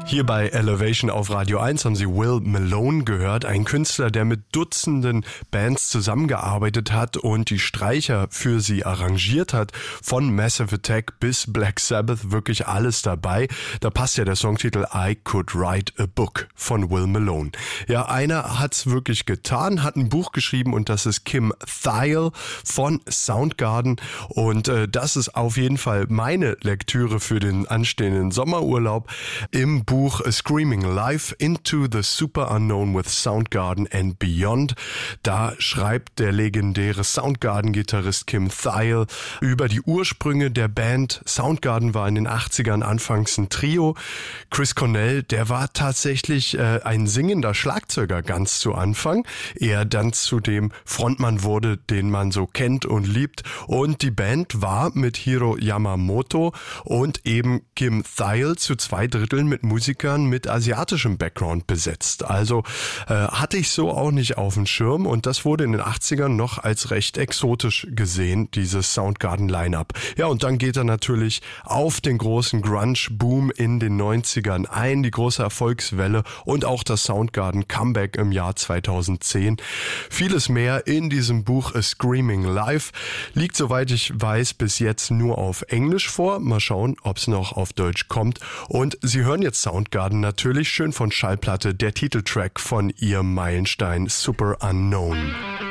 Hier bei Elevation auf Radio 1 haben Sie Will Malone gehört, ein Künstler, der mit Dutzenden Bands zusammengearbeitet hat und die Streicher für sie arrangiert hat, von Massive Attack bis Black Sabbath, wirklich alles dabei. Da passt ja der Songtitel I Could Write a Book von Will Malone. Ja, einer hat's wirklich getan, hat ein Buch geschrieben und das ist Kim Thayil von Soundgarden und das ist auf jeden Fall meine Lektüre für den anstehenden Sommerurlaub. Im Buch Screaming Live into the Super Unknown with Soundgarden and Beyond. Da schreibt der legendäre Soundgarden-Gitarrist Kim Thayil über die Ursprünge der Band. Soundgarden war in den 80ern anfangs ein Trio. Chris Cornell, der war tatsächlich ein singender Schlagzeuger ganz zu Anfang. Er dann zu dem Frontmann wurde, den man so kennt und liebt. Und die Band war mit Hiro Yamamoto und eben Kim Thayil zu 2/3 mit Musikern mit asiatischem Background besetzt. Also hatte ich so auch nicht auf dem Schirm und das wurde in den 80ern noch als recht exotisch gesehen, dieses Soundgarden-Line-Up. Ja, und dann geht er natürlich auf den großen Grunge-Boom in den 90ern ein, die große Erfolgswelle und auch das Soundgarden-Comeback im Jahr 2010. Vieles mehr in diesem Buch A Screaming Live. Liegt, soweit ich weiß, bis jetzt nur auf Englisch vor. Mal schauen, ob es noch auf Deutsch kommt. Und Sie hören jetzt Soundgarden natürlich, schön von Schallplatte, der Titeltrack von ihrem Meilenstein Super Unknown.